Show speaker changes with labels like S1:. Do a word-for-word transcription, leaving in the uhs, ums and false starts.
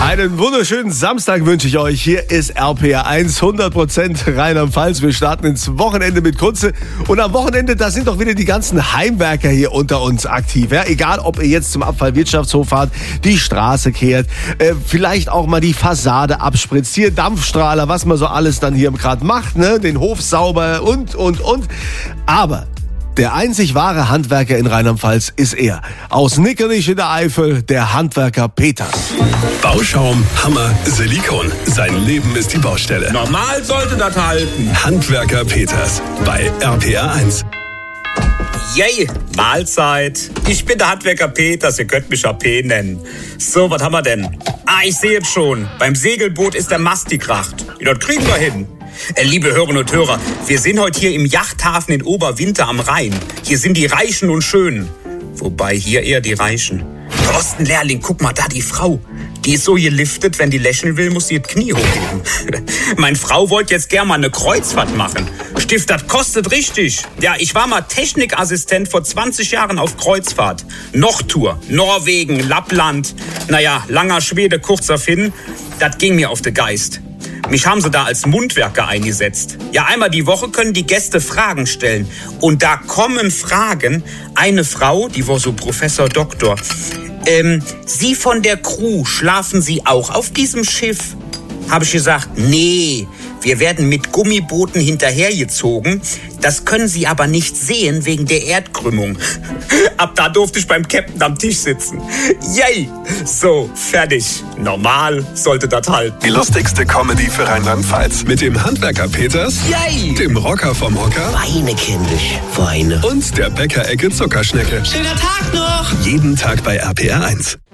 S1: Einen wunderschönen Samstag wünsche ich euch. Hier ist R P R eins, hundert Prozent Rheinland-Pfalz. Wir starten ins Wochenende mit Kunze. Und am Wochenende, da sind doch wieder die ganzen Heimwerker hier unter uns aktiv. Ja? Egal, ob ihr jetzt zum Abfallwirtschaftshof fahrt, die Straße kehrt, äh, vielleicht auch mal die Fassade abspritzt, hier Dampfstrahler, was man so alles dann hier gerade macht, ne? Den Hof sauber und, und, und. Aber der einzig wahre Handwerker in Rheinland-Pfalz ist er. Aus Nickernich in der Eifel, der Handwerker Peters.
S2: Bauschaum, Hammer, Silikon. Sein Leben ist die Baustelle.
S3: Normal sollte das halten.
S2: Handwerker Peters bei R P R eins.
S3: Yay, Mahlzeit. Ich bin der Handwerker Peters, ihr könnt mich A P nennen. So, was haben wir denn? Ah, ich sehe jetzt schon. Beim Segelboot ist der Mast gekracht. Ja, das kriegen wir hin. Äh, liebe Hörerinnen und Hörer, wir sind heute hier im Yachthafen in Oberwinter am Rhein. Hier sind die Reichen und Schönen. Wobei hier eher die Reichen. Thorsten Lehrling, guck mal, da die Frau. Die ist so geliftet, wenn die lächeln will, muss sie das Knie hochheben. Meine Frau wollte jetzt gern mal eine Kreuzfahrt machen. Stift, das kostet richtig. Ja, ich war mal Technikassistent vor zwanzig Jahren auf Kreuzfahrt. Nordtour, Norwegen, Lappland. Naja, langer Schwede, kurzer Finn. Das ging mir auf den Geist. Mich haben sie da als Mundwerker eingesetzt. Ja, einmal die Woche können die Gäste Fragen stellen. Und da kommen Fragen. Eine Frau, die war so Professor Doktor. Ähm, Sie von der Crew, schlafen Sie auch auf diesem Schiff? Habe ich gesagt, nee, wir werden mit Gummibooten hinterhergezogen. Das können Sie aber nicht sehen wegen der Erdkrümmung. Ab da durfte ich beim Captain am Tisch sitzen. Yay! So, fertig. Normal sollte das halten.
S2: Die lustigste Comedy für Rheinland-Pfalz. Mit dem Handwerker Peters,
S3: Yay!
S2: Dem Rocker vom Hocker
S4: Weine, kindisch, Weine.
S2: und der Bäckerecke Zuckerschnecke.
S4: Schöner Tag noch!
S2: Jeden Tag bei R P R eins.